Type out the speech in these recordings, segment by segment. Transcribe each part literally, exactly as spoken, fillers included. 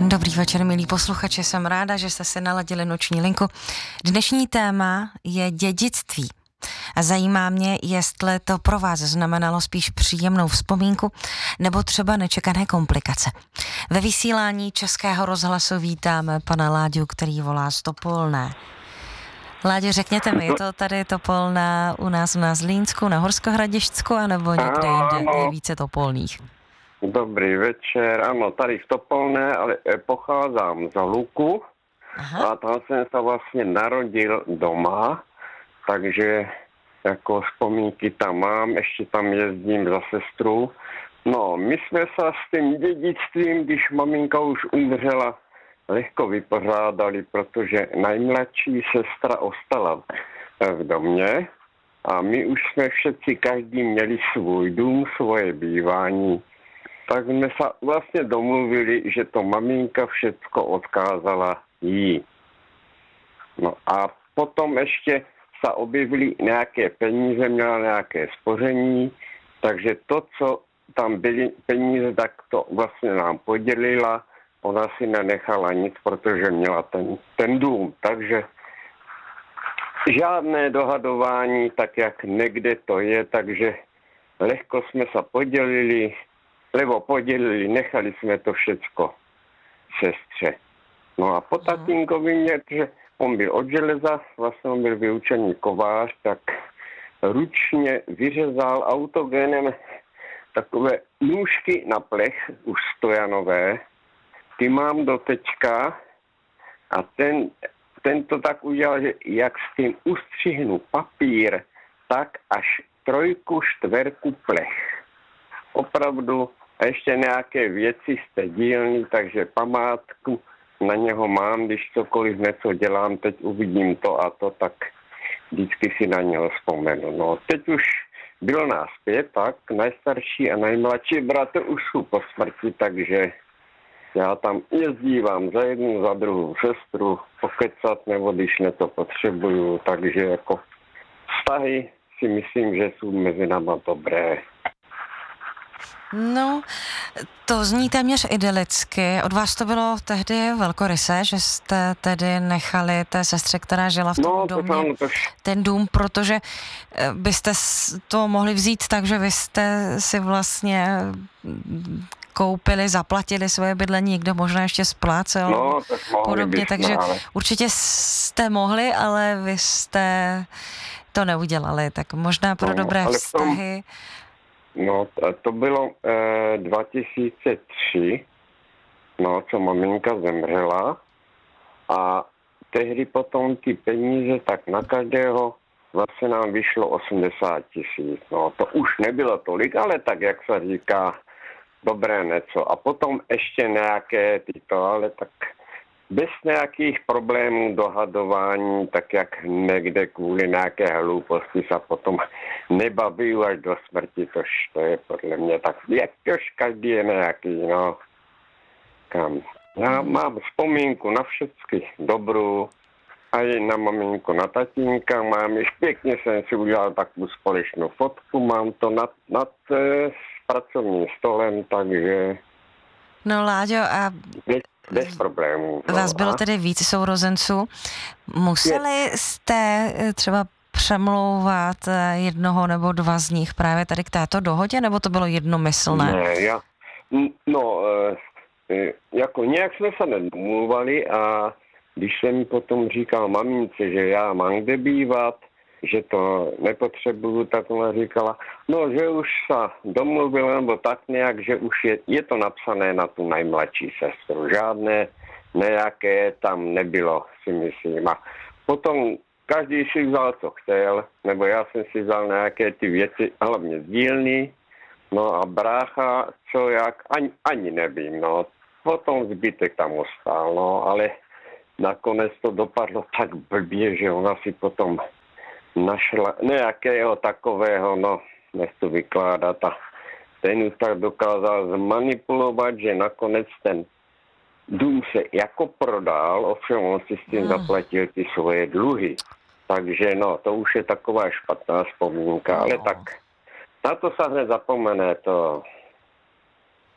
Dobrý večer, milí posluchači, jsem ráda, že jste si naladili noční linku. Dnešní téma je dědictví. A zajímá mě, jestli to pro vás znamenalo spíš příjemnou vzpomínku nebo třeba nečekané komplikace. Ve vysílání Českého rozhlasu vítáme pana Láďu, který volá z Topolné. Láďo, řekněte mi, je to tady Topolná u nás na Zlínsku, na Horskohradišťsku, anebo někde jinde je více Topolných? Dobrý večer, ano, tady v Topolné, ale pocházím z Luku. Aha. A tam jsem se vlastně narodil doma, takže jako vzpomínky tam mám, ještě tam jezdím za sestru. No, my jsme se s tím dědictvím, když maminka už umřela, lehko vypořádali, protože nejmladší sestra ostala v domě a my už jsme všetci, každý měli svůj dům, svoje bývání. Tak jsme se vlastně domluvili, že to maminka všecko odkázala jí. No a potom ještě se objevily nějaké peníze, měla nějaké spoření, takže to, co tam byly peníze, tak to vlastně nám podělila. Ona si nenechala nic, protože měla ten, ten dům, takže žádné dohadování, tak jak někde to je, takže lehko jsme se podělili, lebo podělili, nechali jsme to všecko sestře. No a po tatínkovi mě, že on byl od železa, vlastně on byl vyučený kovář, tak ručně vyřezal autogenem takové nůžky na plech, už stojanové. Ty mám do teďka a ten, ten to tak udělal, že jak s tím ustřihnu papír, tak až trojku, čtverku plech. Opravdu a ještě nějaké věci z té dílny, takže památku na něho mám, když cokoliv něco dělám, teď uvidím to a to, tak vždycky si na něho vzpomenu. No, teď už bylo nás pět, tak nejstarší a nejmladší bratr už jsou po smrti, takže já tam jezdívám za jednu, za druhou sestru, pokecat, nebo když něco potřebuju, takže jako vztahy si myslím, že jsou mezi náma dobré. No, to zní téměř idylicky. Od vás to bylo tehdy velkorysé, že jste tedy nechali té sestře, která žila v tom no, domě, to to... ten dům, protože byste to mohli vzít tak, že vy jste si vlastně koupili, zaplatili svoje bydlení, někdo možná ještě splácel no, podobně, bychom, takže ale... určitě jste mohli, ale vy jste to neudělali, tak možná pro no, dobré tom... vztahy. No, to bylo eh, dva tisíce tři, no, co maminka zemřela a tehdy potom ty peníze, tak na každého vlastně nám vyšlo osmdesát tisíc. No, to už nebylo tolik, ale tak, jak se říká, dobré něco. A potom ještě nějaké tyto, ale tak bez nějakých problémů dohadování, tak jak někde kvůli nějaké hlouposti se potom nebaví až do smrti, tož to je podle mě tak, jak tož každý je nějaký, no, kam. Já mám vzpomínku na všechny dobrou, a i na maminku, na tatínka, mám již pěkně, jsem si udělal takovou společnou fotku, mám to nad, nad s pracovním stolem, takže... No, Láďo, a... Bez, bez problémů. No, vás bylo a? tedy víc sourozenců. Museli jste třeba přemlouvat jednoho nebo dva z nich právě tady k této dohodě, nebo to bylo jednomyslné? Ne, já... No, jako nějak jsme se nedomluvali a když jsem potom říkal mamince, že já mám kde bývat, že to nepotřebuju, tak ona říkala, no, že už se domluvil, nebo tak nějak, že už je, je to napsané na tu nejmladší sestru. Žádné nějaké tam nebylo, si myslím. A potom každý si vzal, co chtěl, nebo já jsem si vzal nějaké ty věci, hlavně z dílny, no a brácha, co jak, ani, ani nevím, no. Potom zbytek tam ostal, no, ale nakonec to dopadlo tak blbě, že ona si potom našla nějakého takového, no, nechci vykládat a ten už tak dokázal zmanipulovat, že nakonec ten dům se jako prodal, ovšem on si s tím mm. zaplatil ty svoje dluhy. Takže no, to už je taková špatná vzpomínka, no. Ale tak na to se hned zapomene, to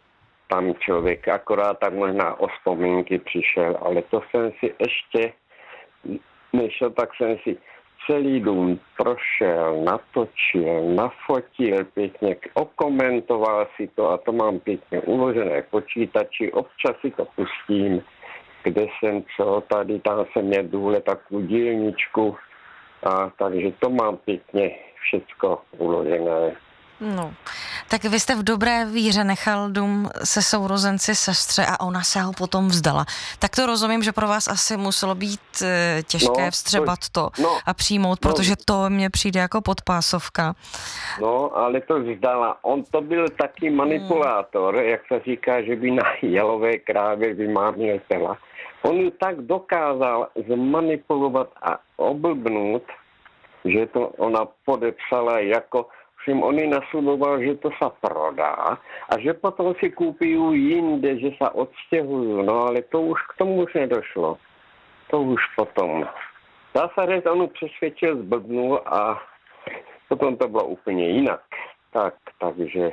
tam člověk akorát tak možná o vzpomínky přišel, ale to jsem si ještě nešel, tak jsem si celý dům prošel, natočil, nafotil pěkně, okomentoval si to a to mám pěkně uložené v počítači, občas si to pustím, kde jsem co, tady tam jsem měl důle takovou dílničku, a takže to mám pěkně všecko uložené. No, tak vy jste v dobré víře nechal dům se sourozenci sestře a ona se ho potom vzdala. Tak to rozumím, že pro vás asi muselo být e, těžké no, vstřebat to, to no, a přijmout, no, protože to mně přijde jako podpásovka. No, ale to vzdala. On to byl taky manipulátor, hmm. jak se říká, že by na jelové krávě vymáměl tela. On ji tak dokázal zmanipulovat a oblbnout, že to ona podepsala jako, všim on ji nasluboval, že to se prodá a že potom si koupí jinde, že se odstěhují. No ale to už k tomu už nedošlo. To už potom. Dá se říct, on přesvědčil, zblbnul a potom to bylo úplně jinak. Tak, takže...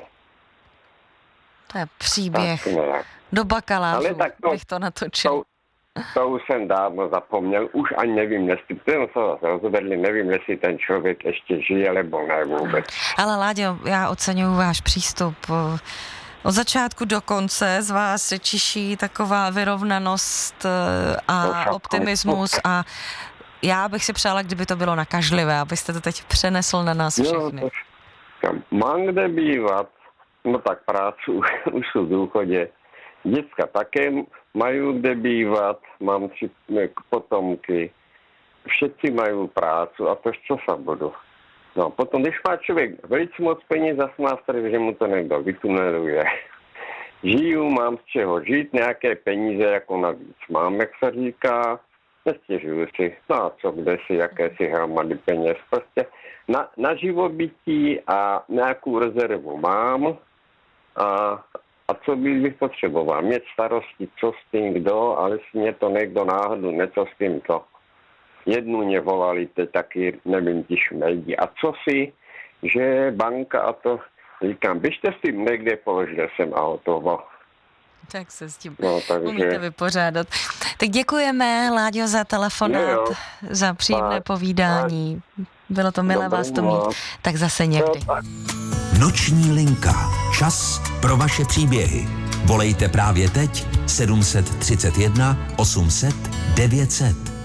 To je příběh. Do bakalářů bych to natočil. To, to už jsem dávno zapomněl, už ani nevím, jestli ten se vás rozvedli, nevím, jestli ten člověk ještě žije, nebo ne vůbec. Ale Láďo, já oceňuji váš přístup. Od začátku do konce z vás čiší taková vyrovnanost a optimismus a já bych si přála, kdyby to bylo nakažlivé, abyste to teď přenesl na nás všechny. No, to, mám kde bývat, no tak práci už, už jsou v důchodě. Děcka také mají kde bývat, mám tři potomky, všetci mají prácu a to co se budu. No potom, když má člověk velice moc peněz za smástr, že mu to někdo vytuneluje. Žiju, mám z čeho žít, nějaké peníze jako navíc mám, jak se říká, nestěžuju si, no a co, kde si, jaké si hromady peněz. Prostě na, na živobytí a nějakou rezervu mám a A co bych potřeboval? Mít starosti, co s tím kdo, ale si mě to někdo náhodou, něco s tím to. Jednu mě volali, teď taky, nevím, ti šmejdí. A co si, že banka a to, říkám, běžte s tím někde, položil jsem a hotovo. Tak se s tím no, takže... umíte vypořádat. Tak děkujeme, Láďo, za telefonát, za příjemné Pát. povídání. Bylo to milé Dobrý vás to mít. Tak zase někdy. No, Noční linka. Čas pro vaše příběhy. Volejte právě teď sedm set třicet jedna osm set devět set.